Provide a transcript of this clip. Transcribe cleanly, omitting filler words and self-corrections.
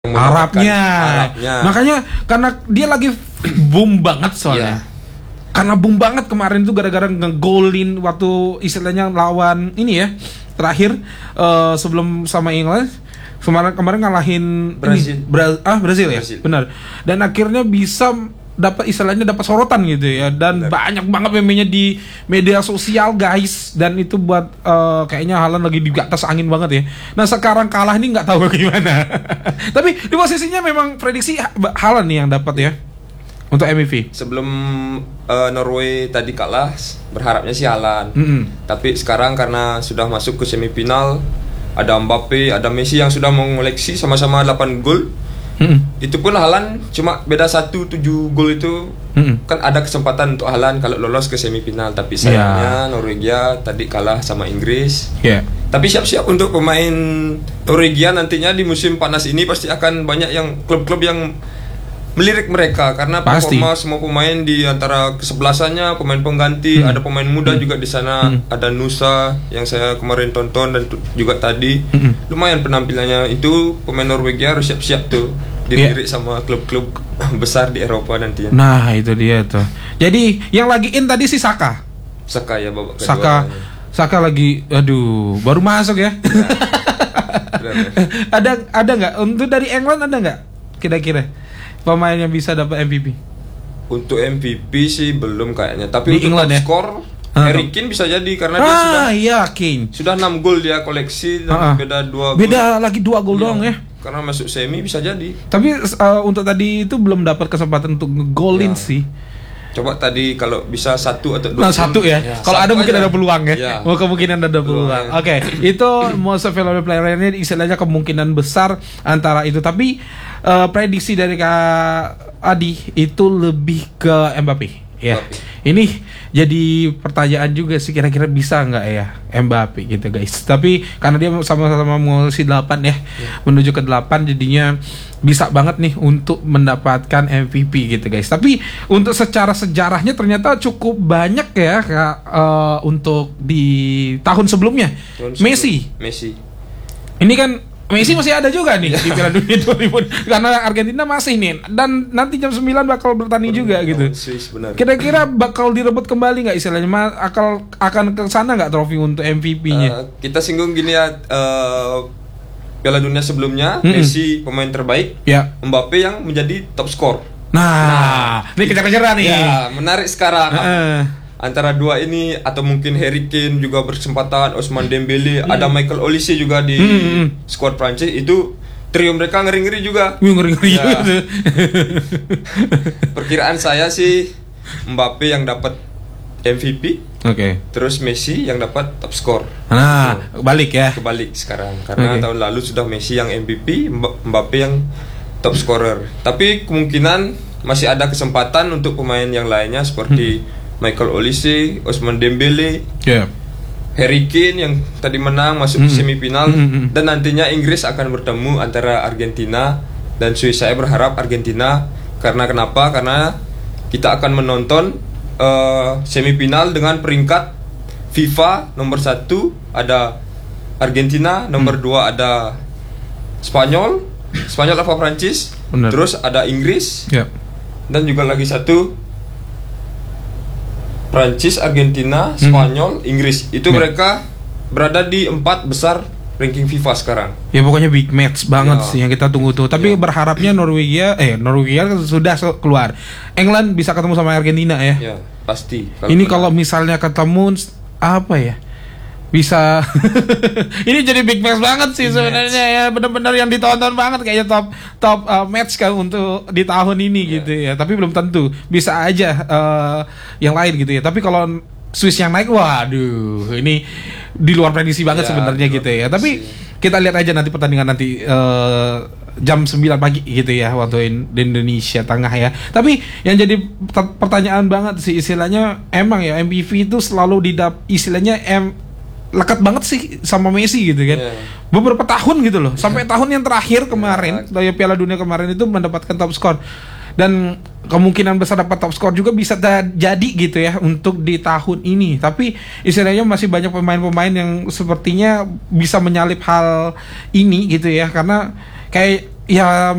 Arabnya. Makanya karena dia lagi boom banget soalnya. Karena boom banget kemarin tuh gara-gara ngegolin waktu istilahnya lawan ini ya. Terakhir sebelum sama England kemarin ngalahin Brazil. Brazil ya. Benar. Dan akhirnya bisa dapat sorotan gitu ya, dan banyak banget meme-nya di media sosial guys, dan itu buat kayaknya Haaland lagi di atas angin banget ya. Nah sekarang kalah ini nggak tahu bagaimana. Tapi di posisinya memang prediksi Haaland nih yang dapat ya untuk MVP. Sebelum Norway tadi kalah, berharapnya sih Haaland. Tapi sekarang karena sudah masuk ke semifinal, ada Mbappe, ada Messi yang sudah mengoleksi sama-sama 8 gol. Itu pun Haaland cuma beda 7 gol itu. Kan ada kesempatan untuk Haaland kalau lolos ke semifinal, tapi sayangnya Norwegia tadi kalah sama Inggris. Tapi siap-siap untuk pemain Norwegia nantinya di musim panas ini pasti akan banyak yang klub-klub yang melirik mereka karena performa semua pemain di antara kesebelasannya, pemain pengganti, ada pemain muda juga di sana, ada Nusa yang saya kemarin tonton dan juga tadi lumayan penampilannya. Itu pemain Norwegia harus siap-siap tuh dilirik sama klub-klub besar di Eropa nantinya. Nah itu dia tuh. Jadi yang lagi in tadi si Saka ya babak kedua. Saka lagi, aduh baru masuk ya. Ada nggak untuk dari England, ada nggak kira-kira pemain yang bisa dapat MVP? Untuk MVP sih belum kayaknya. Tapi di untuk England ya? skor Harry Kane bisa jadi karena dia sudah 6 gol dia koleksi dan beda 2 gol. Beda lagi 2 gol doang ya. Karena masuk semi bisa jadi. Tapi untuk tadi itu belum dapat kesempatan untuk ngegolin sih. Coba tadi kalau bisa 1 atau 2. Nah 1 ya. Kalau ada mungkin ada peluang ya. Kemungkinan ada peluang. Oke. Itu most valuable player ini istilahnya kemungkinan besar antara itu. Tapi prediksi dari Kak Adi itu lebih ke Mbappe. Ya, ini jadi pertanyaan juga sih, kira-kira bisa nggak ya Mbappe gitu guys. Tapi karena dia sama-sama mengisi 8 ya, menuju ke 8, jadinya bisa banget nih untuk mendapatkan MVP gitu guys. Tapi untuk secara sejarahnya ternyata cukup banyak ya Kak, untuk di tahun sebelumnya. Messi. Ini kan Messi masih ada juga nih di Piala Dunia 2000 karena Argentina masih nih, dan nanti jam 9 bakal bertanding juga gitu. Kira-kira bakal direbut kembali nggak istilahnya, akan ke sana nggak trofi untuk MVP-nya? Kita singgung gini ya, Piala Dunia sebelumnya Messi pemain terbaik, Mbappe yang menjadi top skor. Nah, ini kejar-kejaran nih. Ya, menarik sekarang. Antara dua ini, atau mungkin Harry Kane juga berkesempatan, Ousmane Dembele, ada Michael Olise juga di squad Prancis. Itu trio mereka ngeri-ngeri juga. Ngeri-ngeri juga. Perkiraan saya sih Mbappe yang dapat MVP. Terus Messi yang dapat top skor. Nah, kebalik sekarang. Karena tahun lalu sudah Messi yang MVP, Mbappe yang top scorer. Tapi kemungkinan masih ada kesempatan untuk pemain yang lainnya seperti Michael Olise, Ousmane Dembele, Harry Kane yang tadi menang masuk semifinal, dan nantinya Inggris akan bertemu antara Argentina dan Swiss. Saya berharap Argentina, karena kenapa? Karena kita akan menonton semifinal dengan peringkat FIFA nomor 1 ada Argentina, nomor 2 ada Spanyol apa Prancis, terus ada Inggris, dan juga lagi satu Prancis, Argentina, Spanyol, Inggris. Itu mereka berada di 4 besar ranking FIFA sekarang. Ya pokoknya big match banget sih yang kita tunggu tuh. Tapi berharapnya Norwegia sudah keluar. England bisa ketemu sama Argentina ya. Ya, pasti. Ini kalau misalnya ketemu apa ya? Bisa ini jadi big match banget sih sebenarnya ya, benar-benar yang ditonton banget, kayaknya top match kan untuk di tahun ini gitu ya. Tapi belum tentu, bisa aja yang lain gitu ya. Tapi kalau Swiss yang naik, waduh, ini di luar prediksi banget sebenarnya gitu ya. Tapi kita lihat aja nanti pertandingan nanti jam 9 pagi gitu ya waktu di Indonesia Tengah ya. Tapi yang jadi pertanyaan banget sih istilahnya, emang ya MVP itu selalu istilahnya lekat banget sih sama Messi gitu kan. Beberapa tahun gitu loh, sampai tahun yang terakhir kemarin dari Piala Dunia kemarin itu mendapatkan top skor, dan kemungkinan besar dapat top skor juga bisa jadi gitu ya untuk di tahun ini. Tapi istilahnya masih banyak pemain-pemain yang sepertinya bisa menyalip hal ini gitu ya, karena kayak ya